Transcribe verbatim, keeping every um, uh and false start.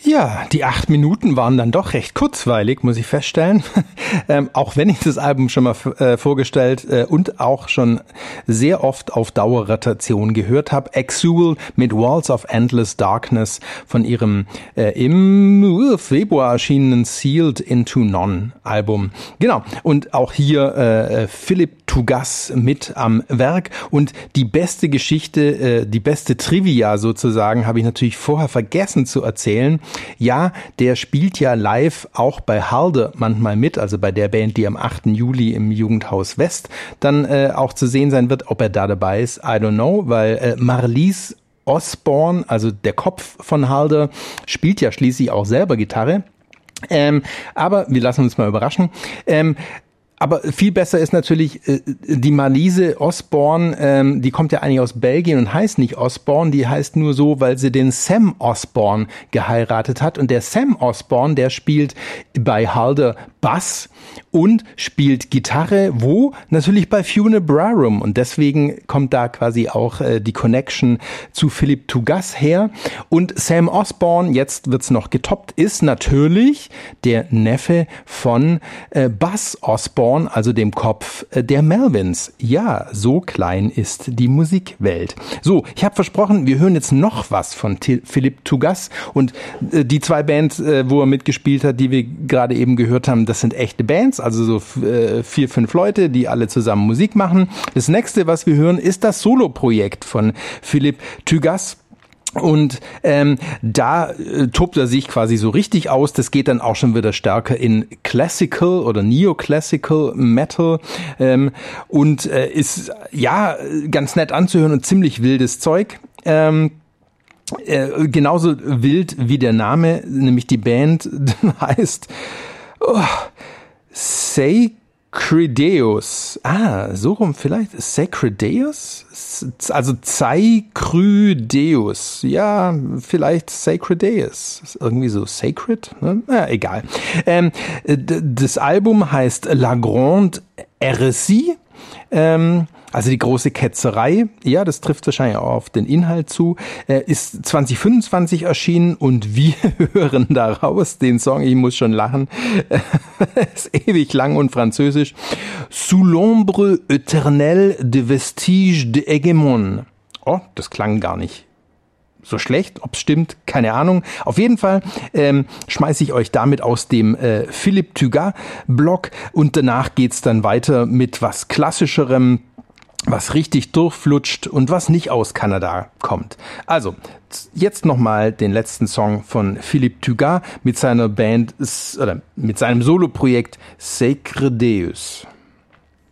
Ja, die acht Minuten waren dann doch recht kurzweilig, muss ich feststellen. ähm, auch wenn ich das Album schon mal äh, vorgestellt äh, und auch schon sehr oft auf Dauerrotation gehört habe. Exul mit Walls of Endless Darkness von ihrem äh, im Februar erschienenen Sealed Into None Album. Genau, und auch hier äh, Philipp Tougas mit am Werk. Und die beste Geschichte, äh, die beste Trivia sozusagen, habe ich natürlich vorher vergessen zu erzählen. Ja, der spielt ja live auch bei Halde manchmal mit, also bei der Band, die am achten Juli im Jugendhaus West dann äh, auch zu sehen sein wird. Ob er da dabei ist, I don't know, weil äh, Marlies Osborne, also der Kopf von Halde, spielt ja schließlich auch selber Gitarre. Ähm, aber wir lassen uns mal überraschen. Ähm, Aber viel besser ist natürlich äh, die Marliese Osborne, ähm, die kommt ja eigentlich aus Belgien und heißt nicht Osborne, die heißt nur so, weil sie den Sam Osborne geheiratet hat. Und der Sam Osborne, der spielt bei Halde Bass und spielt Gitarre, wo? Natürlich bei Funebrarum. Und deswegen kommt da quasi auch äh, die Connection zu Philipp Tougas her. Und Sam Osborne, jetzt wird's noch getoppt, ist natürlich der Neffe von äh, Buzz Osborne, also dem Kopf der Melvins. Ja, so klein ist die Musikwelt. So, ich habe versprochen, wir hören jetzt noch was von T- Philipp Tougas und äh, die zwei Bands, äh, wo er mitgespielt hat, die wir gerade eben gehört haben, das sind echte Bands, also so äh, vier, fünf Leute, die alle zusammen Musik machen. Das nächste, was wir hören, ist das Soloprojekt von Philipp Tougas. Und ähm, da äh, tobt er sich quasi so richtig aus. Das geht dann auch schon wieder stärker in Classical oder Neoclassical Metal ähm, und äh, ist ja ganz nett anzuhören und ziemlich wildes Zeug. Ähm, äh, genauso wild wie der Name, nämlich die Band heißt oh, Sacredeus. Ah, so rum vielleicht. Sacredeus? Also Sacredeus. Ja, vielleicht Sacredeus. Irgendwie so sacred? Ne? Ja, egal. Ähm, d- das Album heißt La Grande Heresie. Ähm, also die große Ketzerei, ja, das trifft wahrscheinlich auch auf den Inhalt zu, äh, ist zwanzig fünfundzwanzig erschienen und wir hören daraus den Song, ich muss schon lachen, ist ewig lang und französisch, Sous l'ombre éternelle de vestige de Hegemon. Oh, das klang gar nicht so schlecht, ob's stimmt, keine Ahnung. Auf jeden Fall ähm, schmeiße ich euch damit aus dem äh, Philipp Tougas Blog und danach geht's dann weiter mit was Klassischerem, was richtig durchflutscht und was nicht aus Kanada kommt. Also, jetzt nochmal den letzten Song von Philipp Tougas mit seiner Band, oder mit seinem Soloprojekt Sacredeus.